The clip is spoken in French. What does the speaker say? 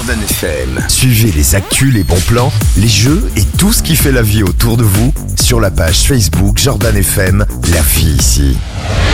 Jordan FM. Suivez les actus, les bons plans, les jeux et tout ce qui fait la vie autour de vous sur la page Facebook Jordan FM, la vie ici.